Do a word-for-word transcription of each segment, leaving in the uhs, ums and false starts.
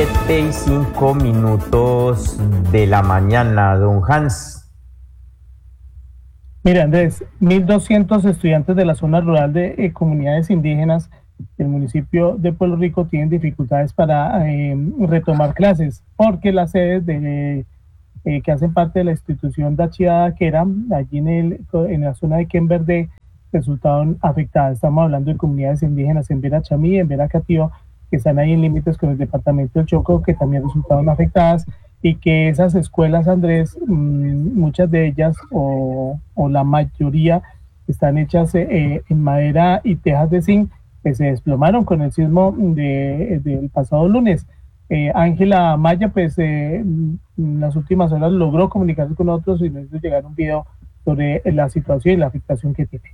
Siete y cinco minutos de la mañana, don Hans. Mira, Andrés, mil doscientos estudiantes de la zona rural de eh, comunidades indígenas del municipio de Pueblo Rico tienen dificultades para eh, retomar clases porque las sedes de, eh, que hacen parte de la institución Dachida, que eran allí en, el, en la zona de Quemverde, resultaron afectadas. Estamos hablando de comunidades indígenas en Vera Chamí, en Vera Catío, que están ahí en límites con el departamento del Chocó, que también resultaron afectadas, y que esas escuelas, Andrés, mmm, muchas de ellas o, o la mayoría están hechas eh, en madera y tejas de zinc, que se desplomaron con el sismo de, del pasado lunes. Ángela eh, Maya, pues eh, en las últimas horas logró comunicarse con nosotros y nos hizo llegar un video sobre la situación y la afectación que tiene.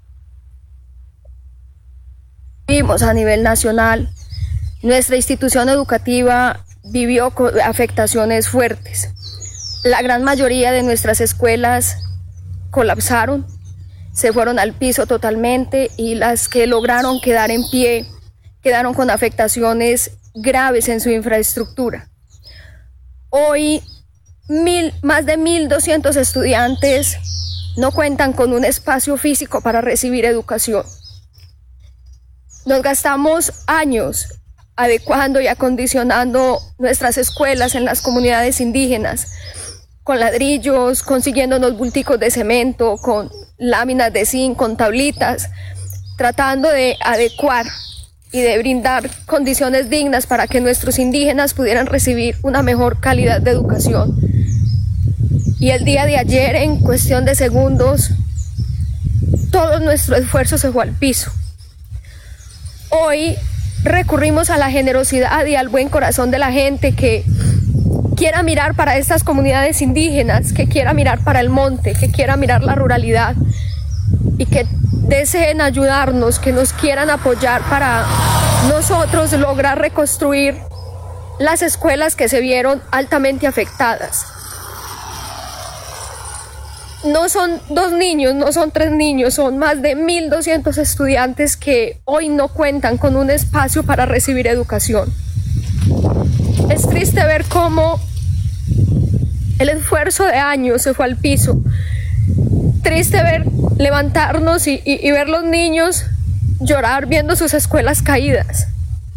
Vimos a nivel nacional, nuestra institución educativa vivió afectaciones fuertes. La gran mayoría de nuestras escuelas colapsaron, se fueron al piso totalmente, y las que lograron quedar en pie quedaron con afectaciones graves en su infraestructura. Hoy mil, más de mil doscientos estudiantes no cuentan con un espacio físico para recibir educación. Nos gastamos años adecuando y acondicionando nuestras escuelas en las comunidades indígenas, con ladrillos, consiguiendo unos bulticos de cemento, con láminas de zinc, con tablitas, tratando de adecuar y de brindar condiciones dignas para que nuestros indígenas pudieran recibir una mejor calidad de educación. Y el día de ayer, en cuestión de segundos, todo nuestro esfuerzo se fue al piso. Hoy recurrimos a la generosidad y al buen corazón de la gente que quiera mirar para estas comunidades indígenas, que quiera mirar para el monte, que quiera mirar la ruralidad y que deseen ayudarnos, que nos quieran apoyar para nosotros lograr reconstruir las escuelas que se vieron altamente afectadas. No son dos niños, no son tres niños, son más de mil doscientos estudiantes que hoy no cuentan con un espacio para recibir educación. Es triste ver cómo el esfuerzo de años se fue al piso. Triste ver levantarnos y, y, y ver los niños llorar viendo sus escuelas caídas.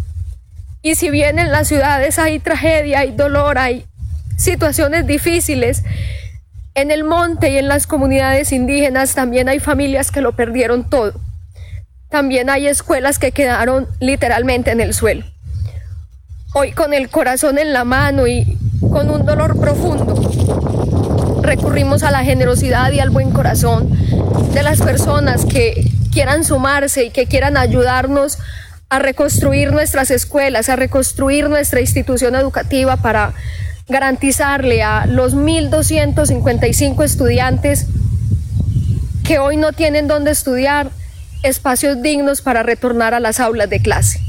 Y si bien en las ciudades hay tragedia, hay dolor, hay situaciones difíciles, en el monte y en las comunidades indígenas también hay familias que lo perdieron todo. También hay escuelas que quedaron literalmente en el suelo. Hoy, con el corazón en la mano y con un dolor profundo, recurrimos a la generosidad y al buen corazón de las personas que quieran sumarse y que quieran ayudarnos a reconstruir nuestras escuelas, a reconstruir nuestra institución educativa para garantizarle a los mil doscientos cincuenta y cinco estudiantes que hoy no tienen dónde estudiar espacios dignos para retornar a las aulas de clase.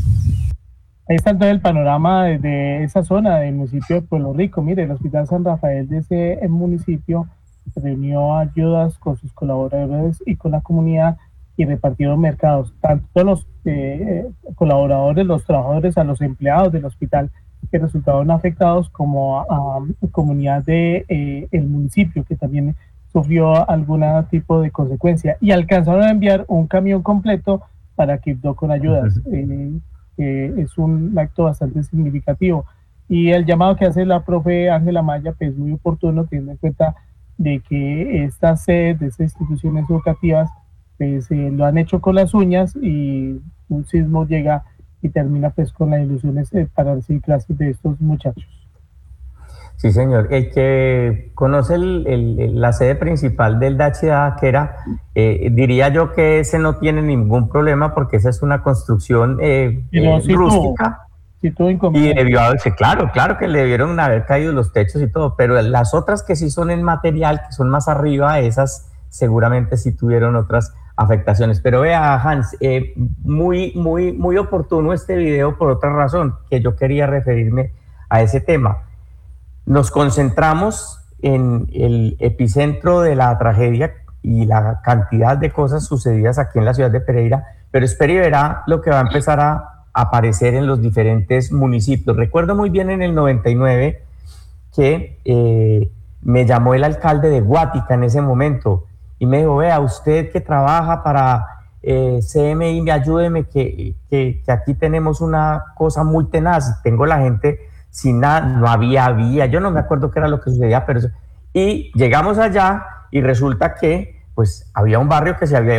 Ahí está todo el panorama de, de esa zona del municipio de Pueblo Rico. Mire, el Hospital San Rafael de ese municipio reunió ayudas con sus colaboradores y con la comunidad y repartieron mercados, tanto los eh, colaboradores, los trabajadores, a los empleados del hospital que resultaron afectados, como a, a comunidad de eh, el municipio que también sufrió algún tipo de consecuencia, y alcanzaron a enviar un camión completo para Quibdó con ayudas. Eh, eh, es un acto bastante significativo, y el llamado que hace la profe Ángela Maya pues es muy oportuno, teniendo en cuenta de que estas sedes de estas instituciones educativas pues eh, lo han hecho con las uñas, y un sismo llega y termina pues con las ilusiones eh, para recibir clases de estos muchachos. Sí, señor. El que conoce el, el, la sede principal del Dachida, que era, eh, diría yo que ese no tiene ningún problema, porque esa es una construcción eh, eh, sí rústica. Sí, todo y debió haberse, claro, claro que le debieron haber caído los techos y todo, pero las otras que sí son en material, que son más arriba, esas seguramente sí tuvieron otras afectaciones. Pero vea, Hans, eh, muy, muy, muy oportuno este video por otra razón, que yo quería referirme a ese tema. Nos concentramos en el epicentro de la tragedia y la cantidad de cosas sucedidas aquí en la ciudad de Pereira, pero espere y verá lo que va a empezar a aparecer en los diferentes municipios. Recuerdo muy bien en el noventa y nueve que eh, me llamó el alcalde de Guática en ese momento y me dijo, vea, usted que trabaja para eh, C M I, ayúdeme que, que, que aquí tenemos una cosa muy tenaz, tengo la gente sin nada, no había vía, yo no me acuerdo qué era lo que sucedía, pero eso, y llegamos allá y resulta que pues había un barrio que se había